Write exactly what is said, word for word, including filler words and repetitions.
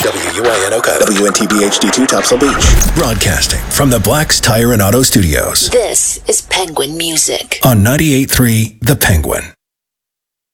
W U I N Oka. W N T B H D two Topsail Beach. Broadcasting from the Black's Tire and Auto Studios. This is Penguin Music. On ninety-eight point three The Penguin.